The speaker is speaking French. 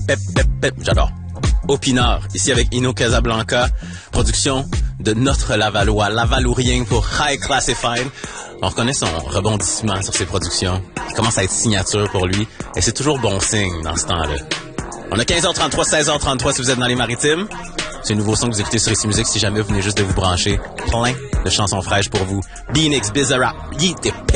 J'adore. Au Pinard, ici avec Ino Casablanca, production de notre Lavallois, Lavalourien pour High Classified. On reconnaît son rebondissement sur ses productions. Il commence à être signature pour lui. Et c'est toujours bon signe dans ce temps-là. On a 15h33, 16h33 si vous êtes dans les Maritimes. C'est un nouveau son que vous écoutez sur Ici Musique si jamais vous venez juste de vous brancher. Plein de chansons fraîches pour vous. Beanix, Bizarrap, Yeet,